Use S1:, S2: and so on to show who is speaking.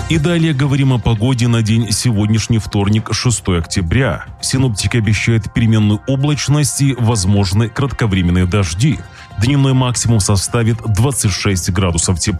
S1: И далее говорим о погоде на день сегодняшний вторник, 6 октября. Синоптики обещают переменную облачность и возможны кратковременные дожди. Дневной максимум составит 26 градусов тепла.